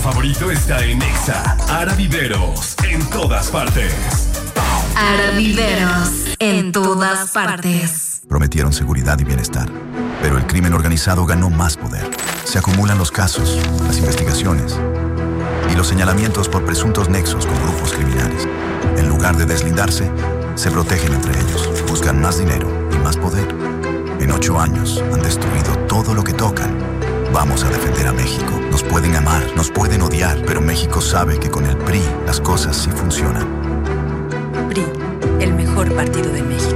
favorito está en Exa. Ara Viveros, en todas partes. Ara Viveros, en todas partes. Prometieron seguridad y bienestar, pero el crimen organizado ganó más poder. Se acumulan los casos, las investigaciones y los señalamientos por presuntos nexos con grupos criminales. En lugar de deslindarse, se protegen entre ellos, buscan más dinero y más poder. En 8 años han destruido todo lo que tocan. Vamos a defender a México. Nos pueden amar, nos pueden odiar, pero México sabe que con el PRI las cosas sí funcionan. PRI, el mejor partido de México.